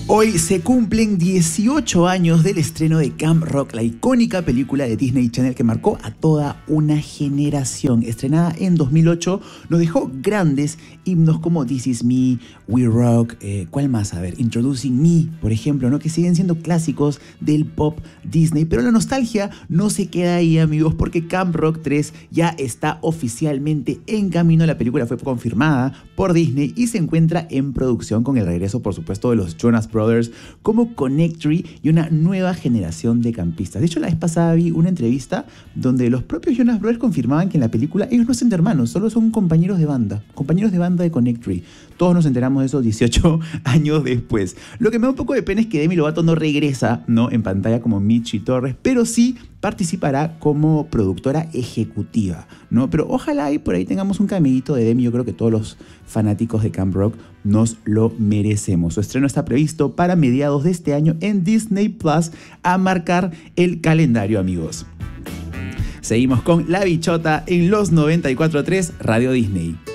Hoy se cumplen 18 años del estreno de Camp Rock, la icónica película de Disney Channel que marcó a toda una generación. Estrenada en 2008, nos dejó grandes himnos como This Is Me, We Rock, ¿cuál más? A ver, Introducing Me, por ejemplo, ¿no? Que siguen siendo clásicos del pop Disney. Pero la nostalgia no se queda ahí, amigos, porque Camp Rock 3 ya está oficialmente en camino. La película fue confirmada por Disney y se encuentra en producción con el regreso, por supuesto, de los Jonas Brothers como Connectory y una nueva generación de campistas. De hecho, la vez pasada vi una entrevista donde los propios Jonas Brothers confirmaban que en la película ellos no son hermanos, solo son compañeros de banda de Connectory. Todos nos enteramos de eso 18 años después. Lo que me da un poco de pena es que Demi Lovato no regresa, ¿no?, en pantalla como Michi Torres, pero sí participará como productora ejecutiva, ¿no? Pero ojalá y por ahí tengamos un caminito de Demi. Yo creo que todos los fanáticos de Camp Rock nos lo merecemos. Su estreno está previsto para mediados de este año en Disney Plus, a marcar el calendario, amigos. Seguimos con La Bichota en los 94.3 Radio Disney.